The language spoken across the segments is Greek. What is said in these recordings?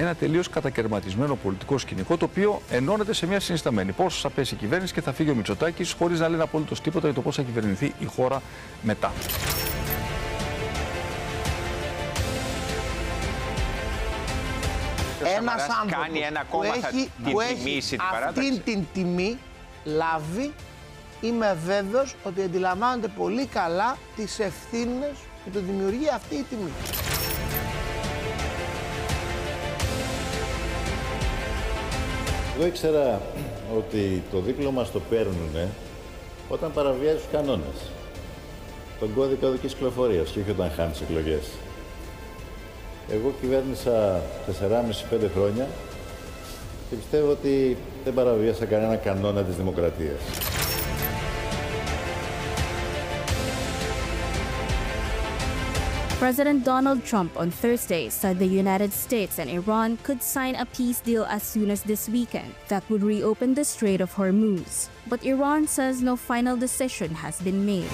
ένα τελείως κατακαιρματισμένο πολιτικό σκηνικό, το οποίο ενώνεται σε μια συνισταμένη. Πώς θα πέσει η κυβέρνηση και θα φύγει ο Μητσοτάκης, χωρίς να λένε απολύτως τίποτα για το πώς θα κυβερνηθεί η χώρα μετά. Ένας άνθρωπος που έχει αυτήν την τιμή λάβει, είμαι βέβαιος ότι αντιλαμβάνονται πολύ καλά τις ευθύνες που του δημιουργεί αυτή η τιμή. Εγώ ήξερα ότι το δίπλωμα μας το παίρνουνε όταν παραβιάζει τους κανόνες. Τον κώδικα οδικής κυκλοφορίας και όχι όταν χάνεις εκλογές. Εγώ κυβέρνησα 4,5-5 χρόνια και πιστεύω ότι δεν παραβίασα κανένα κανόνα της δημοκρατίας. President Donald Trump on Thursday said the United States and Iran could sign a peace deal as soon as this weekend that would reopen the Strait of Hormuz. But Iran says no final decision has been made.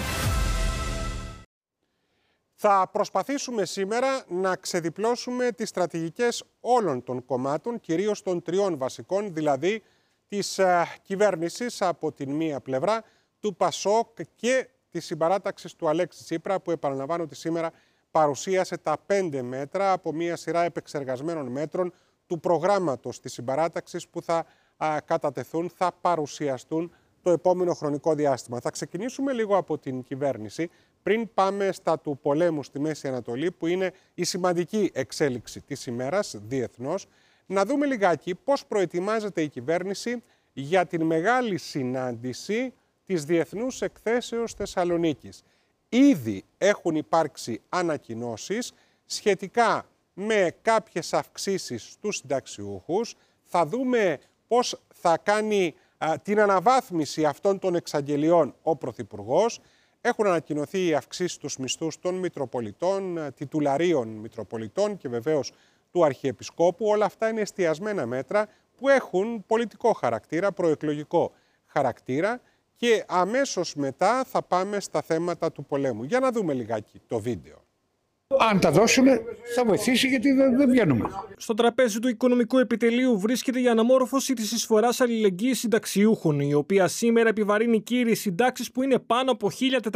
Θα προσπαθήσουμε σήμερα να ξεδιπλώσουμε τις στρατηγικές όλων των κομμάτων, κυρίως των τριών βασικών, δηλαδή της κυβέρνησης από την μία πλευρά, του ΠΑΣΟΚ και της συμπαράταξης του Αλέξη Τσίπρα, που επαναλαμβάνω ότι σήμερα παρουσίασε τα 5 μέτρα από μία σειρά επεξεργασμένων μέτρων του προγράμματος της συμπαράταξης που θα κατατεθούν, θα παρουσιαστούν το επόμενο χρονικό διάστημα. Θα ξεκινήσουμε λίγο από την κυβέρνηση, πριν πάμε στα του πολέμου στη Μέση Ανατολή, που είναι η σημαντική εξέλιξη της ημέρας διεθνώς. Να δούμε λιγάκι πώς προετοιμάζεται η κυβέρνηση για την μεγάλη συνάντηση της Διεθνούς Εκθέσεως Θεσσαλονίκης. Ήδη έχουν υπάρξει ανακοινώσεις σχετικά με κάποιες αυξήσεις στους συνταξιούχους. Θα δούμε πώς θα κάνει την αναβάθμιση αυτών των εξαγγελιών ο Πρωθυπουργός. Έχουν ανακοινωθεί οι αυξήσεις στους μισθούς των Μητροπολιτών, τιτουλαρίων Μητροπολιτών και βεβαίως του Αρχιεπισκόπου. Όλα αυτά είναι εστιασμένα μέτρα που έχουν πολιτικό χαρακτήρα, προεκλογικό χαρακτήρα, και αμέσως μετά θα πάμε στα θέματα του πολέμου. Για να δούμε λιγάκι το βίντεο. Αν τα δώσουμε θα βοηθήσει, γιατί δεν βγαίνουμε. Στο τραπέζι του Οικονομικού Επιτελείου βρίσκεται η αναμόρφωση της εισφοράς αλληλεγγύης συνταξιούχων, η οποία σήμερα επιβαρύνει κύριες συντάξεις που είναι πάνω από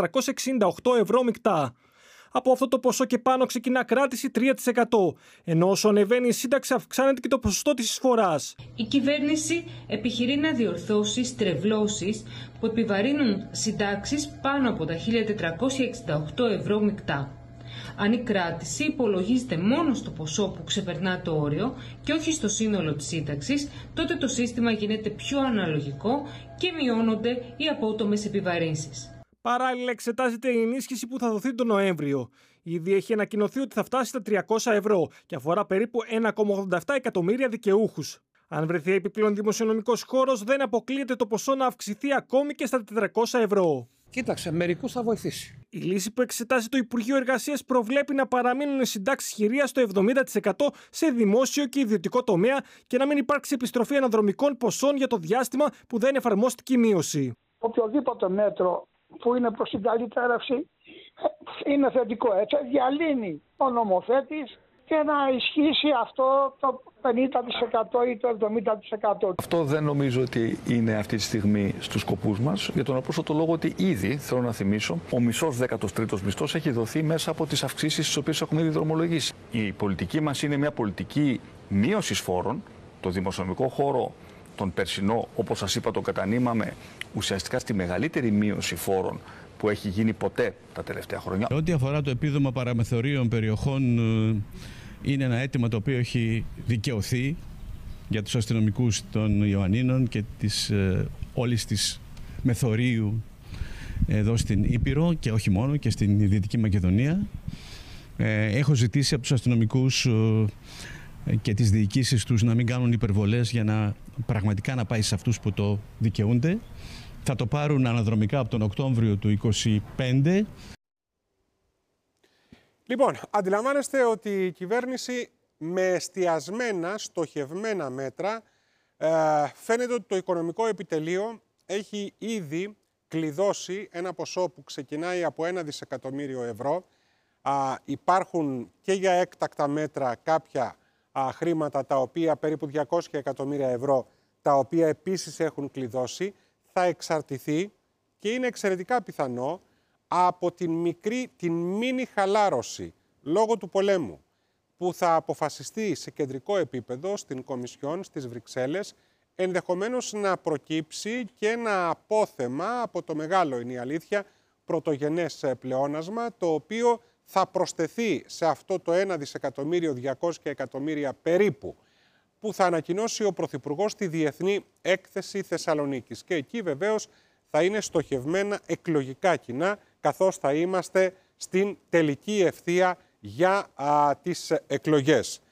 1.468 ευρώ μεικτά. Από αυτό το ποσό και πάνω ξεκινά κράτηση 3%, ενώ όσο ανεβαίνει η σύνταξη αυξάνεται και το ποσοστό της εισφοράς. Η κυβέρνηση επιχειρεί να διορθώσει στρεβλώσεις που επιβαρύνουν συντάξεις πάνω από τα 1.468 ευρώ μεικτά. Αν η κράτηση υπολογίζεται μόνο στο ποσό που ξεπερνά το όριο και όχι στο σύνολο της σύνταξης, τότε το σύστημα γίνεται πιο αναλογικό και μειώνονται οι απότομες επιβαρύνσεις. Παράλληλα, εξετάζεται η ενίσχυση που θα δοθεί τον Νοέμβριο. Ήδη έχει ανακοινωθεί ότι θα φτάσει στα 300 ευρώ και αφορά περίπου 1,87 εκατομμύρια δικαιούχους. Αν βρεθεί επιπλέον δημοσιονομικός χώρος, δεν αποκλείεται το ποσό να αυξηθεί ακόμη και στα 400 ευρώ. Κοίταξε, μερικούς θα βοηθήσει. Η λύση που εξετάζει το Υπουργείο Εργασίας προβλέπει να παραμείνουν οι συντάξεις χειρίας στο 70% σε δημόσιο και ιδιωτικό τομέα και να μην υπάρξει επιστροφή αναδρομικών ποσών για το διάστημα που δεν εφαρμόστηκε η μείωση. Οποιοδήποτε μέτρο που είναι προς την καλυτέρευση είναι θετικό. Έτσι διαλύνει ο νομοθέτης και να ισχύσει αυτό το 50% ή το 70%. Αυτό δεν νομίζω ότι είναι αυτή τη στιγμή στους σκοπούς μας, για τον απλούστατο λόγο ότι ήδη, θέλω να θυμίσω, ο μισός 13ος μισθός έχει δοθεί μέσα από τις αυξήσεις τις οποίες έχουμε ήδη δρομολογήσει. Η πολιτική μας είναι μια πολιτική μείωσης φόρων. Το δημοσιονομικό χώρο, τον περσινό, όπως σας είπα, το κατανείμαμε ουσιαστικά στη μεγαλύτερη μείωση φόρων που έχει γίνει ποτέ τα τελευταία χρόνια. Ό,τι αφορά το επίδομα παραμεθορίων περιοχών, είναι ένα αίτημα το οποίο έχει δικαιωθεί για τους αστυνομικούς των Ιωαννίνων και όλης της μεθορίου εδώ στην Ήπειρο και όχι μόνο, και στην Δυτική Μακεδονία. Έχω ζητήσει από τους αστυνομικούς και τις διοικήσεις τους να μην κάνουν υπερβολές για να πραγματικά να πάει σε αυτούς που το δικαιούνται. Θα το πάρουν αναδρομικά από τον Οκτώβριο του 2025. Λοιπόν, αντιλαμβάνεστε ότι η κυβέρνηση με εστιασμένα, στοχευμένα μέτρα, φαίνεται ότι το Οικονομικό Επιτελείο έχει ήδη κλειδώσει ένα ποσό που ξεκινάει από 1 δισεκατομμύριο ευρώ. Υπάρχουν και για έκτακτα μέτρα κάποια χρήματα, τα οποία περίπου 200 εκατομμύρια ευρώ, τα οποία επίσης έχουν κλειδώσει, θα εξαρτηθεί και είναι εξαιρετικά πιθανό από την μίνι χαλάρωση λόγω του πολέμου που θα αποφασιστεί σε κεντρικό επίπεδο στην Κομισιόν, στις Βρυξέλλες, ενδεχομένως να προκύψει και ένα απόθεμα από το μεγάλο, είναι η αλήθεια, πρωτογενές πλεόνασμα, το οποίο θα προσθεθεί σε αυτό το 1 δισεκατομμύριο 200 εκατομμύρια περίπου, που θα ανακοινώσει ο Πρωθυπουργός στη Διεθνή Έκθεση Θεσσαλονίκης. Και εκεί βεβαίως θα είναι στοχευμένα εκλογικά κοινά, καθώς θα είμαστε στην τελική ευθεία για τις εκλογές.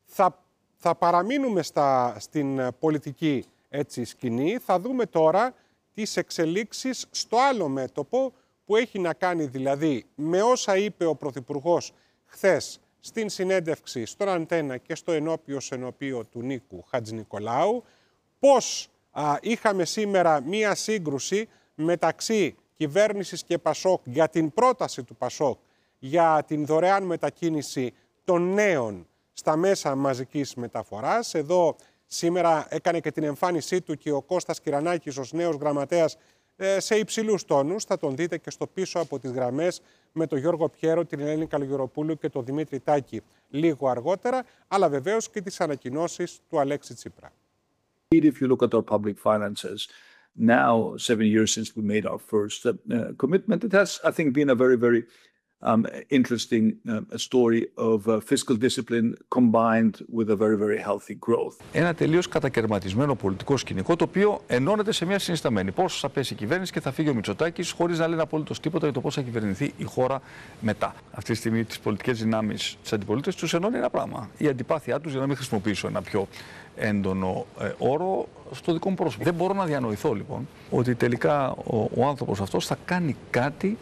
Θα παραμείνουμε στην πολιτική σκηνή. Θα δούμε τώρα τις εξελίξεις στο άλλο μέτωπο, που έχει να κάνει δηλαδή με όσα είπε ο Πρωθυπουργός χθες στην συνέντευξη στον Αντένα και στο ενώπιο του Νίκου Χατζηνικολάου, πώς είχαμε σήμερα μία σύγκρουση μεταξύ κυβέρνησης και Πασόκ για την πρόταση του Πασόκ για την δωρεάν μετακίνηση των νέων στα μέσα μαζικής μεταφοράς. Εδώ σήμερα έκανε και την εμφάνισή του και ο Κώστας Κυρανάκης ως νέος γραμματέας σε υψηλούς τόνους. Θα τον δείτε και στο πίσω από τις γραμμές με τον Γιώργο Πιέρο, την Ελένη Καλογεροπούλου και τον Δημήτρη Τάκη λίγο αργότερα, αλλά βεβαίως και τις ανακοινώσεις του Αλέξη Τσίπρα. If you look at our public finances, now 7 years since we made our first commitment, it has, I think, been a very, very interesting story of fiscal discipline combined with a very, very healthy growth. Ένα τελείως κατακαιρματισμένο πολιτικό σκηνικό, το οποίο ενώνεται σε μια συνισταμένη. Πώς θα πέσει η κυβέρνηση και θα φύγει ο Μητσοτάκης, χωρίς να λένε απολύτως τίποτα για το πώς θα κυβερνηθεί η χώρα μετά. Αυτή τη στιγμή τις πολιτικές δυνάμεις της αντιπολίτευσης τους ενώνει ένα πράγμα. Η αντιπάθειά τους, για να μην χρησιμοποιήσω ένα πιο έντονο όρο, στο δικό μου πρόσωπο. Δεν μπορώ να διανοηθώ λοιπόν ότι τελικά ο άνθρωπος αυτός θα κάνει κάτι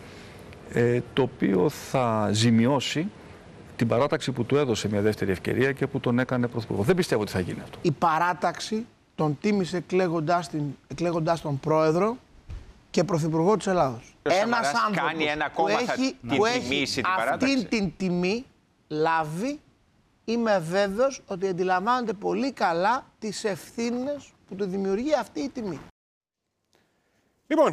το οποίο θα ζημιώσει την παράταξη που του έδωσε μια δεύτερη ευκαιρία και που τον έκανε πρωθυπουργό. Δεν πιστεύω ότι θα γίνει αυτό. Η παράταξη τον τίμησε εκλέγοντας τον πρόεδρο και πρωθυπουργό της Ελλάδος. Ένας άνθρωπος που έχει αυτήν την τιμή λάβει, είμαι βέβαιος ότι αντιλαμβάνεται πολύ καλά τις ευθύνες που του δημιουργεί αυτή η τιμή. Λοιπόν,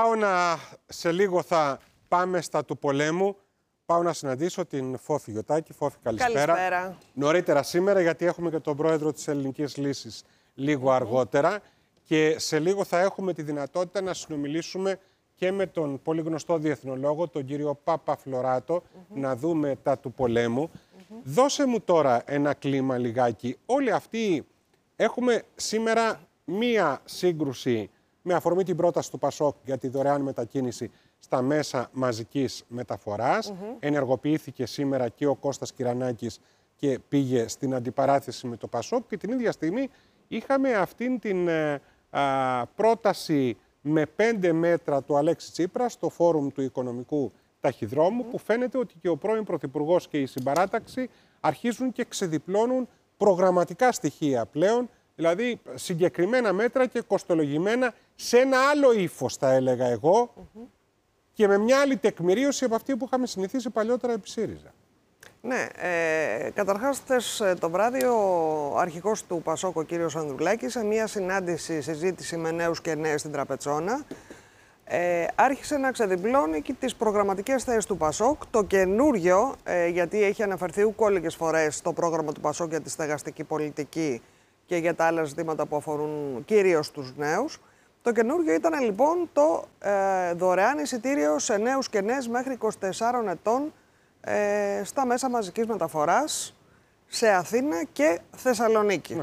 σε λίγο θα πάμε στα του πολέμου. Πάω να συναντήσω την Φόφη Γιωτάκη. Φόφη, καλησπέρα. Καλησπέρα. Νωρίτερα σήμερα, γιατί έχουμε και τον πρόεδρο της Ελληνικής Λύσης λίγο αργότερα. Και σε λίγο θα έχουμε τη δυνατότητα να συνομιλήσουμε και με τον πολύ γνωστό διεθνολόγο, τον κύριο Πάπα Φλωράτο, να δούμε τα του πολέμου. Δώσε μου τώρα ένα κλίμα λιγάκι. Όλοι αυτοί έχουμε σήμερα μία σύγκρουση με αφορμή την πρόταση του Πασόκ για τη δωρεάν μετακίνηση στα μέσα μαζικής μεταφοράς. Ενεργοποιήθηκε σήμερα και ο Κώστας Κυρανάκης και πήγε στην αντιπαράθεση με το Πασόκ, και την ίδια στιγμή είχαμε αυτήν την πρόταση με 5 μέτρα του Αλέξη Τσίπρα στο φόρουμ του οικονομικού ταχυδρόμου, που φαίνεται ότι και ο πρώην Πρωθυπουργός και η συμπαράταξη αρχίζουν και ξεδιπλώνουν προγραμματικά στοιχεία πλέον, δηλαδή συγκεκριμένα μέτρα και κοστολογημένα σε ένα άλλο ύφος, θα έλεγα εγώ, και με μια άλλη τεκμηρίωση από αυτή που είχαμε συνηθίσει παλιότερα επί ΣΥΡΙΖΑ. Ναι, καταρχάς χθες το βράδυ ο αρχηγός του Πασόκ, ο κύριος Ανδρουλάκης, σε μια συζήτηση με νέους και νέες στην Τραπετσόνα, άρχισε να ξεδιπλώνει και τις προγραμματικές θέσεις του Πασόκ. Το καινούριο, γιατί έχει αναφερθεί ούκολικες φορές στο πρόγραμμα του Πασόκ για τη στεγαστική πολιτική και για τα άλλα ζητήματα που αφορούν κυρίως τους νέους, το καινούριο ήταν λοιπόν το δωρεάν εισιτήριο σε νέους και νέες μέχρι 24 ετών στα μέσα μαζικής μεταφοράς σε Αθήνα και Θεσσαλονίκη.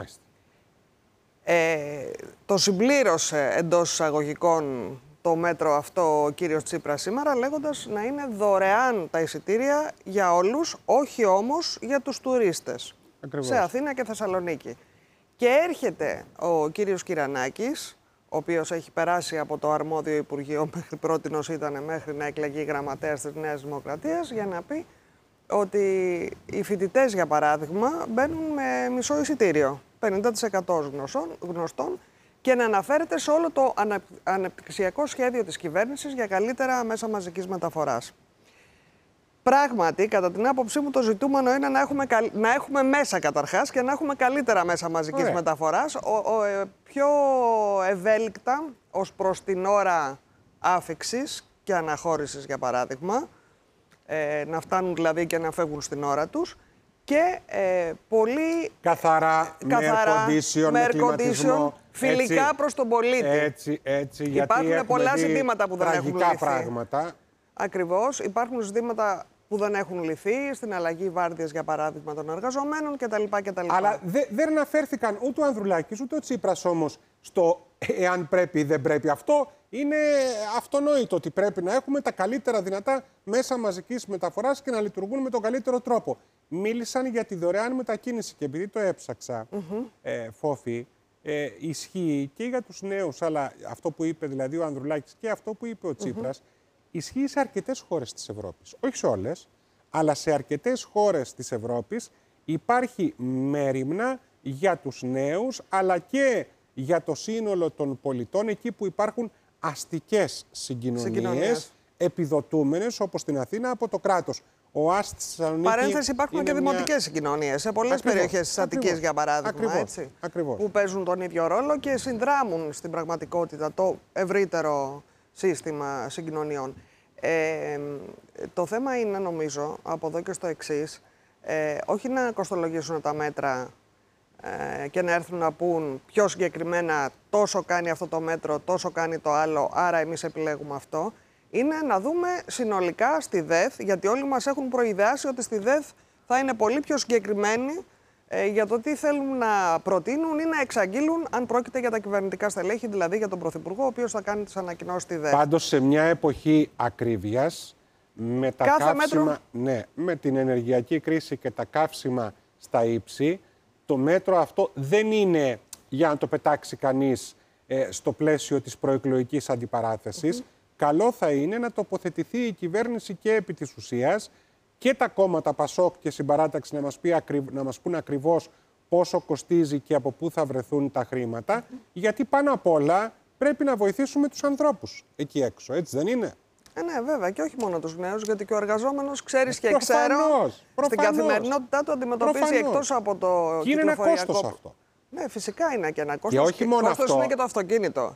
Το συμπλήρωσε εντός εισαγωγικών το μέτρο αυτό ο κύριος Τσίπρας σήμερα, λέγοντας να είναι δωρεάν τα εισιτήρια για όλους, όχι όμως για τους τουρίστες. Ακριβώς. Σε Αθήνα και Θεσσαλονίκη. Και έρχεται ο κύριος Κυρανάκης, ο οποίος έχει περάσει από το αρμόδιο Υπουργείο μέχρι πρότινος ήταν μέχρι να εκλεγεί γραμματέας της Νέας Δημοκρατίας, για να πει ότι οι φοιτητές, για παράδειγμα, μπαίνουν με μισό εισιτήριο, 50% γνωστών, και να αναφέρεται σε όλο το αναπτυξιακό σχέδιο της κυβέρνησης για καλύτερα μέσα μαζικής μεταφοράς. πράγματι, κατά την άποψή μου, το ζητούμενο είναι να έχουμε μέσα καταρχάς και να έχουμε καλύτερα μέσα μαζικής μεταφοράς, πιο ευέλικτα ως προς την ώρα άφιξης και αναχώρησης, για παράδειγμα, να φτάνουν δηλαδή και να φεύγουν στην ώρα τους, και πολύ καθαρά με κλιματισμό, φιλικά έτσι, προς τον πολίτη. Έτσι, υπάρχουν πολλά ζητήματα που δεν έχουν λυθεί. Πράγματα. Ακριβώς. Υπάρχουν ζητήματα που δεν έχουν λυθεί, στην αλλαγή βάρδιας, για παράδειγμα, των εργαζομένων κτλ. Αλλά δεν αναφέρθηκαν ούτε ο Ανδρουλάκης ούτε ο Τσίπρας όμως στο εάν πρέπει ή δεν πρέπει. Αυτό είναι αυτονόητο, ότι πρέπει να έχουμε τα καλύτερα δυνατά μέσα μαζικής μεταφοράς και να λειτουργούν με τον καλύτερο τρόπο. Μίλησαν για τη δωρεάν μετακίνηση και επειδή το έψαξα, Φόφη, ισχύει και για τους νέους, αλλά αυτό που είπε δηλαδή ο Ανδρουλάκης και αυτό που είπε ο Τσίπρας, ισχύει σε αρκετές χώρες της Ευρώπης. Όχι σε όλες, αλλά σε αρκετές χώρες της Ευρώπης υπάρχει μέριμνα για τους νέους, αλλά και για το σύνολο των πολιτών, εκεί που υπάρχουν αστικές συγκοινωνίες επιδοτούμενες, όπως στην Αθήνα, από το κράτος. Ο ΑΣΤ στη Θεσσαλονίκη. Παρένθεση, υπάρχουν και δημοτικές συγκοινωνίες σε πολλές περιοχές της Αττικής, για παράδειγμα. Ακριβώς. Που παίζουν τον ίδιο ρόλο και συνδράμουν στην πραγματικότητα το ευρύτερο σύστημα συγκοινωνιών. Το θέμα είναι, νομίζω, από εδώ και στο εξής, όχι να κοστολογήσουν τα μέτρα και να έρθουν να πούν πιο συγκεκριμένα τόσο κάνει αυτό το μέτρο, τόσο κάνει το άλλο, άρα εμείς επιλέγουμε αυτό. Είναι να δούμε συνολικά στη ΔΕΘ, γιατί όλοι μας έχουν προειδεάσει ότι στη ΔΕΘ θα είναι πολύ πιο συγκεκριμένοι για το τι θέλουν να προτείνουν ή να εξαγγείλουν, αν πρόκειται για τα κυβερνητικά στελέχη, δηλαδή για τον Πρωθυπουργό, ο οποίος θα κάνει τις ανακοινώσεις στη ΔΕΘ. Πάντως, σε μια εποχή ακρίβειας, με τα καύσιμα, με την ενεργειακή κρίση και τα καύσιμα στα ύψη, το μέτρο αυτό δεν είναι για να το πετάξει κανείς στο πλαίσιο της προεκλογικής αντιπαράθεσης. Καλό θα είναι να τοποθετηθεί η κυβέρνηση και επί της ουσίας και τα κόμματα Πασόκ και Συμπαράταξη να μας πούν ακριβώς πόσο κοστίζει και από πού θα βρεθούν τα χρήματα, γιατί πάνω απ' όλα πρέπει να βοηθήσουμε τους ανθρώπους εκεί έξω, έτσι δεν είναι? Ναι, βέβαια, και όχι μόνο τους νέους, γιατί και ο εργαζόμενος, ξέρεις και ξέρω, στην καθημερινότητά του αντιμετωπίζει εκτός από το και είναι ένα κόστος αυτό. Ναι, φυσικά είναι και ένα κόστος. Και όχι μόνο κόστος αυτό. Είναι και το αυτοκίνητο.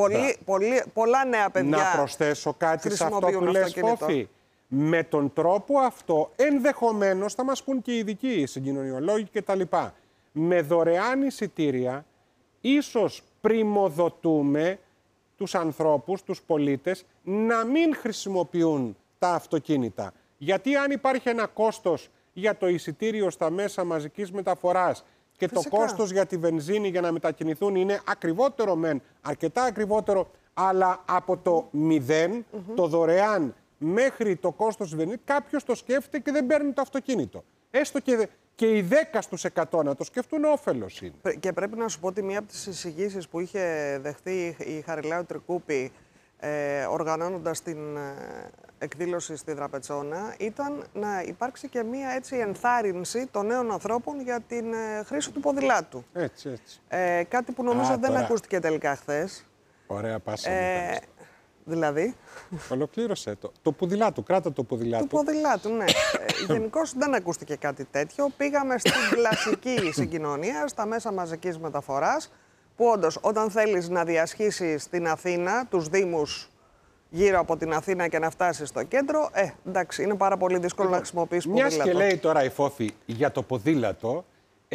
Πολλά νέα παιδιά. Να προσθέσω κάτι σε αυτό που λες, Φόφη. Με τον τρόπο αυτό, ενδεχομένως, θα μας πούν και οι ειδικοί, οι συγκοινωνιολόγοι κτλ. Με δωρεάν εισιτήρια, ίσως πριμοδοτούμε τους ανθρώπους, τους πολίτες, να μην χρησιμοποιούν τα αυτοκίνητα. Γιατί αν υπάρχει ένα κόστος για το εισιτήριο στα μέσα μαζικής μεταφοράς και το κόστος για τη βενζίνη για να μετακινηθούν είναι ακριβότερο μεν, αρκετά ακριβότερο, αλλά από το 0, το δωρεάν, μέχρι το κόστος της βενζίνης, κάποιος το σκέφτεται και δεν παίρνει το αυτοκίνητο. Έστω και οι 10 στους 100 να το σκεφτούν, όφελος είναι. Και πρέπει να σου πω ότι μία από τις εισηγήσεις που είχε δεχτεί η Χαριλάου Τρικούπη οργανώνοντας την εκδήλωση στη Δραπετσόνα ήταν να υπάρξει και μία έτσι ενθάρρυνση των νέων ανθρώπων για την χρήση του ποδηλάτου. Έτσι. Κάτι που νομίζω δεν ακούστηκε τελικά χθες. Ωραία πάσα. Δηλαδή. Ολοκλήρωσε το ποδηλάτου, κράτα το ποδηλάτου. Του ποδηλάτου, ναι. Γενικώς δεν ακούστηκε κάτι τέτοιο. Πήγαμε στην κλασική συγκοινωνία, στα μέσα μαζικής μεταφοράς, που όντως όταν θέλεις να διασχίσεις την Αθήνα, τους δήμους γύρω από την Αθήνα και να φτάσεις στο κέντρο, εντάξει, είναι πάρα πολύ δύσκολο να χρησιμοποιήσεις ποδήλατο. Μιας και λέει τώρα η Φόφη για το ποδήλατο,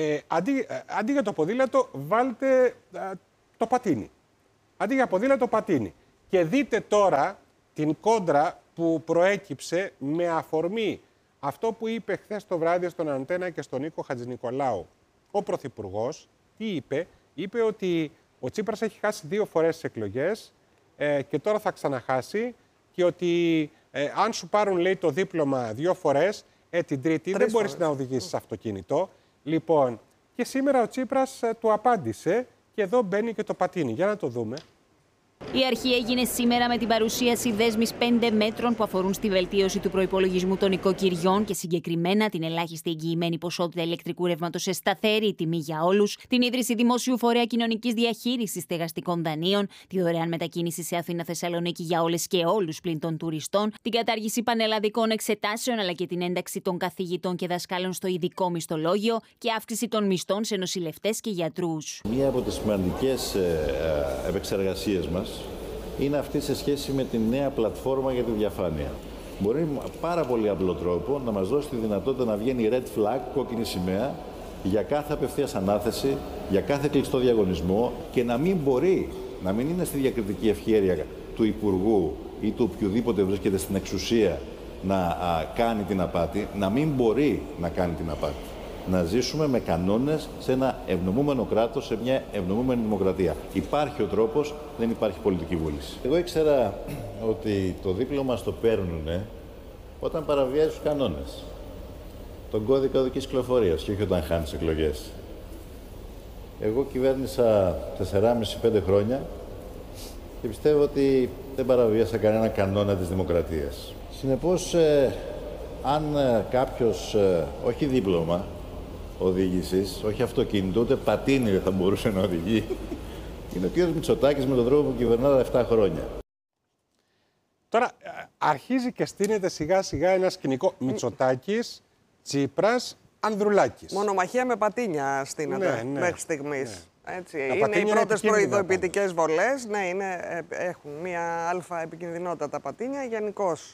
αντί για το ποδήλατο βάλτε το πατίνι. Αντί για ποδήλατο, πατίνι. Και δείτε τώρα την κόντρα που προέκυψε με αφορμή αυτό που είπε χθες το βράδυ στον Αντένα και στον Νίκο Χατζηνικολάου. Ο Πρωθυπουργός τι είπε? Είπε ότι ο Τσίπρας έχει χάσει 2 φορές τις εκλογές και τώρα θα ξαναχάσει και ότι αν σου πάρουν, λέει, το δίπλωμα 2 φορές, την τρίτη δεν μπορείς να οδηγήσεις αυτοκίνητο. Λοιπόν, και σήμερα ο Τσίπρας του απάντησε και εδώ μπαίνει και το πατίνι. Για να το δούμε. Η αρχή έγινε σήμερα με την παρουσίαση δέσμης 5 μέτρων που αφορούν στη βελτίωση του προϋπολογισμού των οικοκυριών και συγκεκριμένα την ελάχιστη εγγυημένη ποσότητα ηλεκτρικού ρεύματος σε σταθερή τιμή για όλους, την ίδρυση δημόσιου φορέα κοινωνικής διαχείρισης στεγαστικών δανείων, τη δωρεάν μετακίνηση σε Αθήνα-Θεσσαλονίκη για όλες και όλους πλην των τουριστών, την κατάργηση πανελλαδικών εξετάσεων αλλά και την ένταξη των καθηγητών και δασκάλων στο ειδικό μισθολόγιο και αύξηση των μισθών σε νοσηλευτές και γιατρούς. Μία από τις σημαντικές επεξεργασίες μας είναι αυτή σε σχέση με τη νέα πλατφόρμα για τη διαφάνεια. Μπορεί με πάρα πολύ απλό τρόπο να μας δώσει τη δυνατότητα να βγαίνει red flag, κόκκινη σημαία, για κάθε απευθείας ανάθεση, για κάθε κλειστό διαγωνισμό και να μην είναι στη διακριτική ευχέρεια του Υπουργού ή του οποιοδήποτε βρίσκεται στην εξουσία να κάνει την απάτη, να μην μπορεί να κάνει την απάτη. Να ζήσουμε με κανόνες σε ένα ευνομούμενο κράτος, σε μια ευνομούμενη δημοκρατία. Υπάρχει ο τρόπος, δεν υπάρχει πολιτική βούληση. Εγώ ήξερα ότι το δίπλωμα στο παίρνουνε όταν παραβιάζει τους κανόνες. Τον κώδικα οδικής κυκλοφορίας και όχι όταν χάνεις εκλογές. Εγώ κυβέρνησα 4,5-5 χρόνια και πιστεύω ότι δεν παραβίασα κανένα κανόνα της δημοκρατίας. Συνεπώς, αν κάποιος, όχι δίπλωμα οδήγησης, όχι αυτοκίνητο, ούτε πατίνι δεν θα μπορούσε να οδηγεί, είναι ο κ. Μητσοτάκης με τον τρόπο που κυβερνά 7 χρόνια. Τώρα αρχίζει και στείνεται σιγά σιγά ένα σκηνικό Μητσοτάκης, Τσίπρας, Ανδρουλάκης. Μονομαχία με πατίνια στείνεται μέχρι στιγμής. Έτσι. Είναι οι πρώτες προειδοποιητικές βολές. Ναι, έχουν μία αλφα επικινδυνότητα τα πατίνια. Γενικώς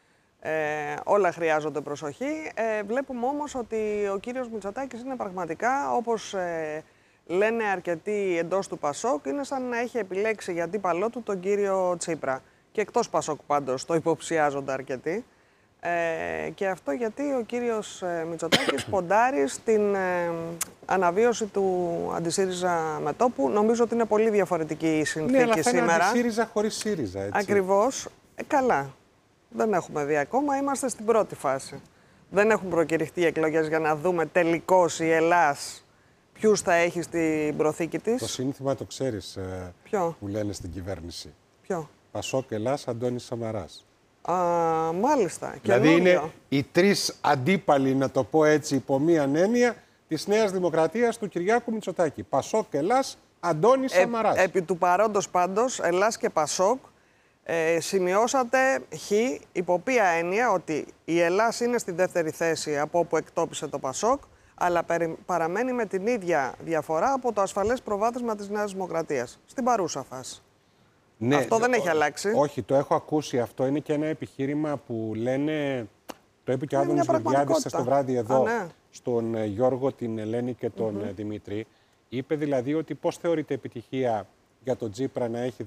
όλα χρειάζονται προσοχή. Βλέπουμε όμως ότι ο κύριος Μητσοτάκης είναι πραγματικά, όπως λένε αρκετοί εντός του Πασόκ, είναι σαν να έχει επιλέξει για αντίπαλό του τον κύριο Τσίπρα. Και εκτός Πασόκ πάντως το υποψιάζονται αρκετοί. Και αυτό γιατί ο κύριος Μητσοτάκης ποντάρει στην αναβίωση του αντισύριζα μετώπου. Νομίζω ότι είναι πολύ διαφορετική η συνθήκη σήμερα. Ναι, αλλά θα είναι αντισύριζα χωρίς ΣΥΡΙΖΑ, έτσι. Ακριβώς. Καλά. Δεν έχουμε δει ακόμα. Είμαστε στην πρώτη φάση. Δεν έχουν προκηρυχτεί εκλογές για να δούμε τελικώς η Ελλάς ποιους θα έχει στην προθήκη της. Το σύνθημα το ξέρεις που λένε στην κυβέρνηση. Ποιο? Πασόκ Ελλάς, Αντώνης Σαμαράς. Μάλιστα. Δηλαδή είναι οι τρεις αντίπαλοι, να το πω έτσι, υπό μίαν έννοια, της Νέας Δημοκρατίας του Κυριάκου Μητσοτάκη. Πασόκ Ελλάς, Αντώνης Σαμαράς. Επί του παρόντος πάντως, Ελλάς και Πασόκ σημειώσατε υπό ποια έννοια ότι η Ελλάς είναι στη δεύτερη θέση από όπου εκτόπισε το Πασόκ, αλλά παραμένει με την ίδια διαφορά από το ασφαλές προβάδισμα της Νέας Δημοκρατίας. Στην παρούσα φάση. Ναι, αυτό δεν έχει αλλάξει. Όχι, το έχω ακούσει. Αυτό είναι και ένα επιχείρημα που λένε. Το είπε και ο Άδωνης Γεωργιάδης στο βράδυ εδώ, στον Γιώργο, την Ελένη και τον Δημήτρη. Είπε δηλαδή ότι πώς θεωρείται επιτυχία για τον Τσίπρα να έχει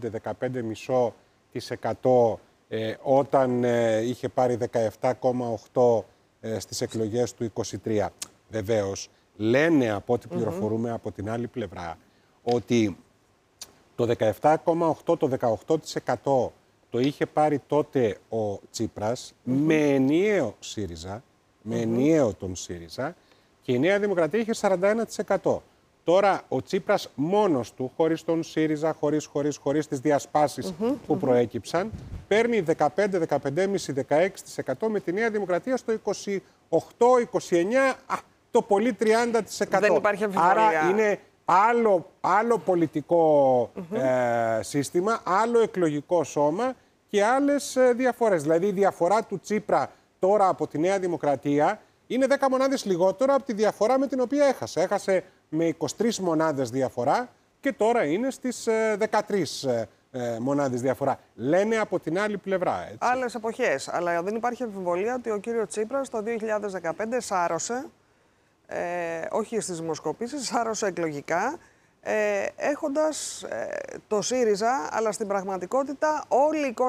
15,5% όταν είχε πάρει 17,8% στις εκλογές του 2023. Βεβαίως, λένε από ό,τι πληροφορούμε από την άλλη πλευρά ότι το 17,8% το 18% το είχε πάρει τότε ο Τσίπρας με ενιαίο ΣΥΡΙΖΑ, με ενιαίο τον ΣΥΡΙΖΑ, και η Νέα Δημοκρατία είχε 41%. Τώρα ο Τσίπρας μόνος του, χωρίς τον ΣΥΡΙΖΑ, χωρίς τις διασπάσεις που προέκυψαν, παίρνει 15, 15,5, 16% με τη Νέα Δημοκρατία στο 28, 29, το πολύ 30%. Δεν υπάρχει αμφιβολία. Άρα είναι άλλο πολιτικό σύστημα, άλλο εκλογικό σώμα και άλλες διαφορές. Δηλαδή η διαφορά του Τσίπρα τώρα από τη Νέα Δημοκρατία είναι 10 μονάδες λιγότερο από τη διαφορά με την οποία έχασε. Έχασε με 23 μονάδες διαφορά και τώρα είναι στις 13 μονάδες διαφορά. Λένε από την άλλη πλευρά. Έτσι. Άλλες εποχές. Αλλά δεν υπάρχει αμφιβολία ότι ο κύριος Τσίπρας το 2015 σάρωσε, όχι στις δημοσκοπήσεις, σάρωσε εκλογικά, έχοντας το ΣΥΡΙΖΑ, αλλά στην πραγματικότητα όλη η εικόνα